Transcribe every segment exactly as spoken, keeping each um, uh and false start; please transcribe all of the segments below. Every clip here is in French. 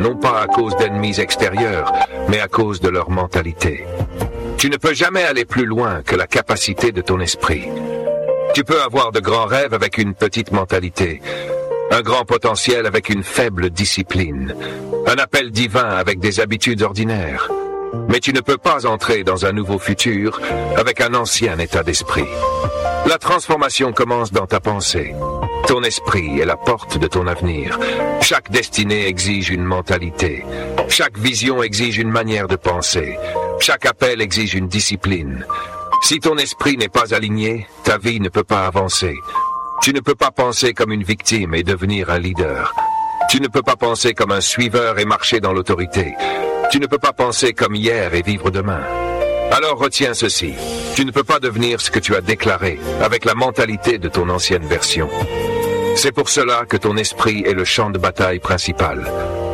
non pas à cause d'ennemis extérieurs, mais à cause de leur mentalité. Tu ne peux jamais aller plus loin que la capacité de ton esprit. Tu peux avoir de grands rêves avec une petite mentalité, un grand potentiel avec une faible discipline, un appel divin avec des habitudes ordinaires. Mais tu ne peux pas entrer dans un nouveau futur avec un ancien état d'esprit. La transformation commence dans ta pensée. Ton esprit est la porte de ton avenir. Chaque destinée exige une mentalité. Chaque vision exige une manière de penser. Chaque appel exige une discipline. Si ton esprit n'est pas aligné, ta vie ne peut pas avancer. Tu ne peux pas penser comme une victime et devenir un leader. Tu ne peux pas penser comme un suiveur et marcher dans l'autorité. Tu ne peux pas penser comme hier et vivre demain. Alors retiens ceci. Tu ne peux pas devenir ce que tu as déclaré avec la mentalité de ton ancienne version. C'est pour cela que ton esprit est le champ de bataille principal.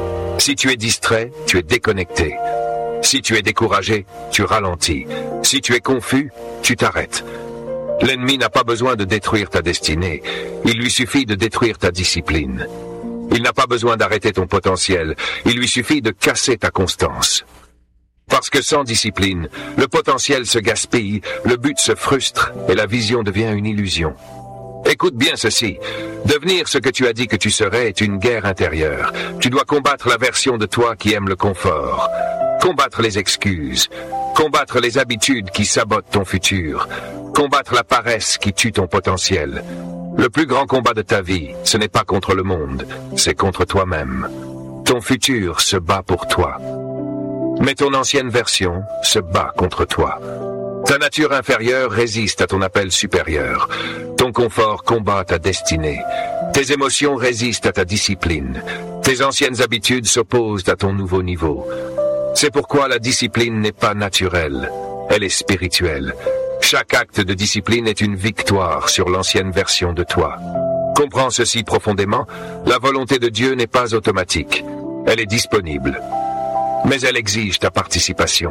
Si tu es distrait, tu es déconnecté. Si tu es découragé, tu ralentis. Si tu es confus, tu t'arrêtes. L'ennemi n'a pas besoin de détruire ta destinée. Il lui suffit de détruire ta discipline. Il n'a pas besoin d'arrêter ton potentiel. Il lui suffit de casser ta constance. Parce que sans discipline, le potentiel se gaspille, le but se frustre et la vision devient une illusion. Écoute bien ceci. Devenir ce que tu as dit que tu serais est une guerre intérieure. Tu dois combattre la version de toi qui aime le confort. Combattre les excuses. Combattre les habitudes qui sabotent ton futur. Combattre la paresse qui tue ton potentiel. Le plus grand combat de ta vie, ce n'est pas contre le monde, c'est contre toi-même. Ton futur se bat pour toi. Mais ton ancienne version se bat contre toi. Ta nature inférieure résiste à ton appel supérieur. Ton confort combat ta destinée. Tes émotions résistent à ta discipline. Tes anciennes habitudes s'opposent à ton nouveau niveau. C'est pourquoi la discipline n'est pas naturelle, elle est spirituelle. Chaque acte de discipline est une victoire sur l'ancienne version de toi. Comprends ceci profondément, la volonté de Dieu n'est pas automatique. Elle est disponible, mais elle exige ta participation.